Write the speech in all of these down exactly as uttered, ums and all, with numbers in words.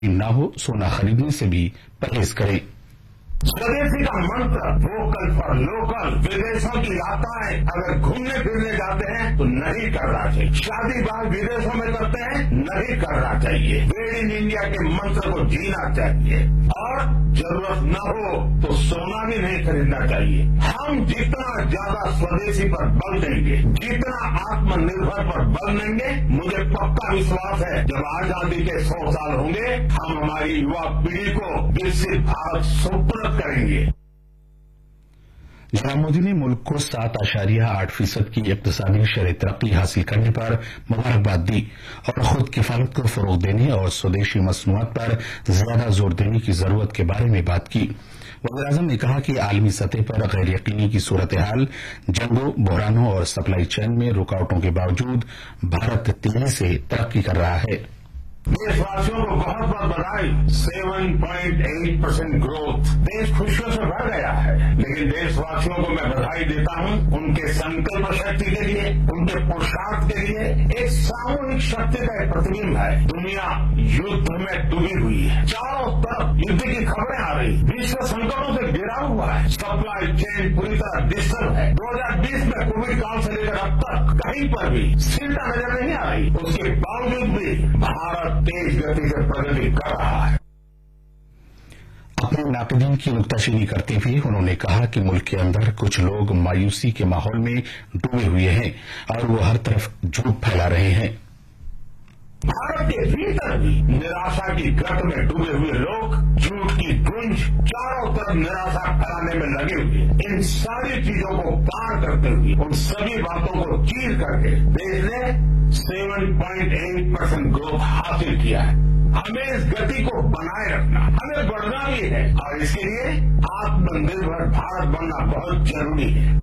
न हो सोना खरीदने से भी परहेज करें। स्वदेशी का मंत्र वोकल फॉर लोकल, विदेशों की यात्राएं अगर घूमने फिरने जाते हैं तो नहीं करना चाहिए। शादी ब्याह विदेशों में करते हैं, नहीं करना चाहिए। मेड इन इंडिया के मंत्र को जीना चाहिए और जरूरत न हो तो सोना भी नहीं खरीदना चाहिए। हम जितना ज्यादा स्वदेशी पर बल देंगे, जितना आत्मनिर्भर पर बल देंगे, मुझे पक्का विश्वास है जब आजादी के सौ साल होंगे हम हमारी युवा पीढ़ी को विकसित भारत सुपुर्द करेंगे। जनाब मोदी ने मुल्क को सात आशारिया आठ फीसद की इक्तिसादी शरह तरक्की हासिल करने पर मुबारकबाद दी और खुद किफालत को फरोग देने और स्वदेशी मसनूआत पर ज्यादा जोर देने की जरूरत के बारे में बात की। वज़ीर-ए-आज़म ने कहा कि आलमी सतह पर गैर यकीनी की सूरत हाल, जंगों, बहरानों और सप्लाई चेन में रुकावटों के बावजूद भारत तेजी से तरक्की कर रहा है। देशवासियों को बहुत बहुत बधाई। सात पॉइंट आठ परसेंट ग्रोथ, देश खुशियों से भर गया है। लेकिन देशवासियों को मैं बधाई देता हूं उनके संकल्प शक्ति के लिए, उनके पुरुषार्थ के लिए। एक सामूहिक शक्ति का एक प्रतिबिंब है। दुनिया युद्ध में डूबी हुई है, चारों तरफ युद्ध की खबरें आ रही, विश्व संकटों से घिरा हुआ है, सप्लाई चेन पूरी तरह डिस्टर्ब है। दो हजार बीस में कोविड काल से लेकर अब तक कहीं पर भी स्थिरता नजर नहीं आ रही। उसके बावजूद भी भारत तेज गति से प्रगति कर रहा है। अपने नाक़दीन की नुक्ताचीनी करते हुए उन्होंने कहा कि मुल्क के अंदर कुछ लोग मायूसी के माहौल में डूबे हुए हैं और वो हर तरफ झूठ फैला रहे हैं। भारत के भीतर भी निराशा की गत में डूबे हुए लोग झूठ की गुंज चारों तरफ निराशा फैलाने में लगे हुए। इन सारी चीजों को पार करते हुए, उन सभी बातों को चीर करके देश ने सात पॉइंट आठ परसेंट ग्रोथ हासिल किया है। हमें इस गति को बनाए रखना, हमें बढ़ना भी है और इसके लिए आत्मनिर्भर भारत बनना बहुत जरूरी है।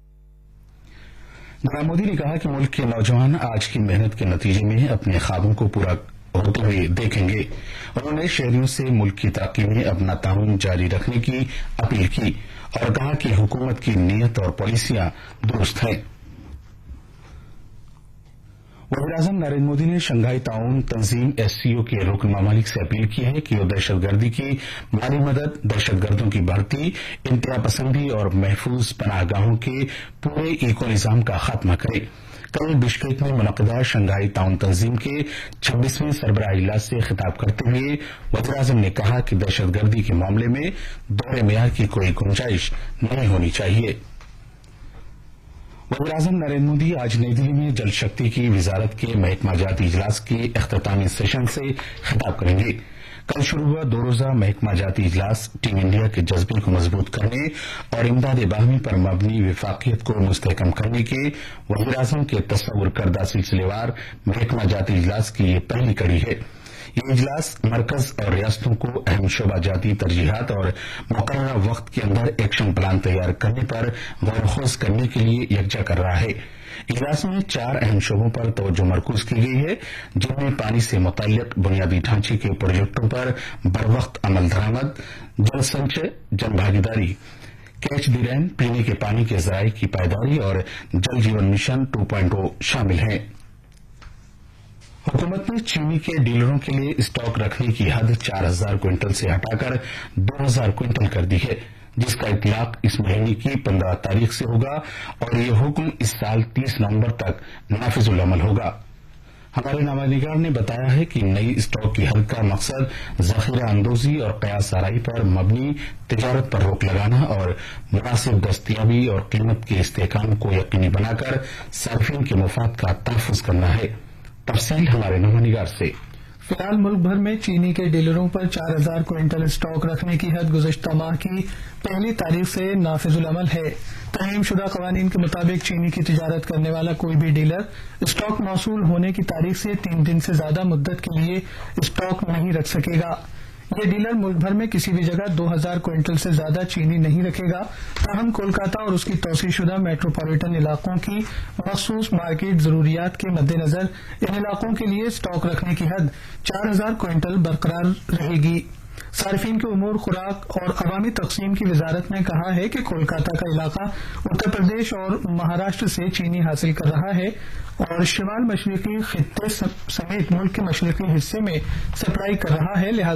जनाब मोदी ने कहा कि मुल्क के नौजवान आज की मेहनत के नतीजे में अपने ख्वाबों को पूरा होते हुए देखेंगे। उन्होंने शहरियों से मुल्क की तरक्की में अपना ताउन जारी रखने की अपील की और कहा कि हुकूमत की नीयत और पॉलिसियां दुरुस्त हैं। वज़ीर-ए-आज़म नरेंद्र मोदी ने शंघाई ताउन तंजीम एससीओ के रुकन ममालिक से अपील की है कि वो दहशतगर्दी की माली मदद, दहशतगर्दों की भर्ती, इंतहा पसंदी और महफूज पनाहगाहों के पूरे इको निजाम का खात्मा करे। कल बिश्केक में मुनक़दा शंघाई ताउन तंजीम के छब्बीसवें सरबराही इजलास से खिताब करते हुए वज़ीर-ए-आज़म ने कहा कि दहशतगर्दी के मामले में दोहरे मेयार की कोई गुंजाइश नहीं होनी चाहिए। वज़ीर-ए-आज़म नरेंद्र मोदी आज नई दिल्ली में जल शक्ति की वजारत के महकमा जाती इजलास के इख्तितामी सेशन से खिताब करेंगे। कल शुरू हुआ दो रोजा महकमा जाती इजलास टीम इंडिया के जज्बे को मजबूत करने और इमदाद बाहमी पर मबनी विफाकियत को मुस्तहकम करने के वज़ीर-ए-आज़म के तस्वुर करदा सिलसिलेवार महकमा जाती इजलास की ये पहली कड़ी है। ये इजलास मरकज और रियासतों को अहम शोबा जाती तरजीहात और मुकर्ररा वक्त के अंदर एक्शन प्लान तैयार करने पर गौर-खोज करने के लिए यकजा कर रहा है। इजलास में चार अहम शोबों पर तवज्जो मरकूज की गई है, जिनमें पानी से मुतल्लिक बुनियादी ढांचे के प्रोजेक्टों पर बरवक्त अमल दरामद, जल संचय, जन भागीदारी, कैच द रेन, पीने के पानी के ज़राए की पायदारी और जल जीवन मिशन टू पॉइंट ओ शामिल हैं। हुकूमत ने चीनी के डीलरों के लिए स्टॉक रखने की हद चार हजार क्विंटल से हटाकर दो हजार क्विंटल कर दी है, जिसका इतलाक इस महीने की पंद्रह तारीख से होगा और ये हुक्म इस साल तीस नवंबर तक नाफिजुल अमल होगा। हमारे नामानिगार ने बताया है कि नई स्टॉक की हद का मकसद जखीरा अंदोजी और कयास आराई पर मबनी तिजारत पर रोक लगाना और मुनासिब दस्तियाबी और कीमत के इस्तेहकाम को यकीनी बनाकर सार्फिन के मुफाद का तहफ़्फ़ुज़ करना है। तफसील हमारे नामानिगार से। फिलहाल मुल्क भर में चीनी के डीलरों पर चार हजार क्विंटल स्टॉक रखने की हद गुज़श्ता माह की पहली तारीख से नाफिजुल अमल है। तहरीम शुदा कवानीन के मुताबिक चीनी की तिजारत करने वाला कोई भी डीलर स्टॉक मौसूल होने की तारीख से तीन दिन से ज्यादा मुद्दत के लिए स्टॉक नहीं रख सकेगा। ये डीलर मुल्क भर में किसी भी जगह दो हजार क्विंटल से ज्यादा चीनी नहीं रखेगा। ताहम कोलकाता और उसकी तौसीशुदा मेट्रोपॉलिटन इलाकों की मखसूस मार्केट जरूरियात के मद्देनजर इन इलाकों के लिए स्टॉक रखने की हद चार हजार क्विंटल बरकरार रहेगी। صارفین کے امور خوراک اور عوامی تقسیم کی وزارت نے کہا ہے کہ کولکاتہ کا علاقہ اتر پردیش اور مہاراشٹر سے چینی حاصل کر رہا ہے اور شمال مشرقی خطے سمیت ملک کے مشرقی حصے میں سپلائی کر رہا ہے، لہٰذا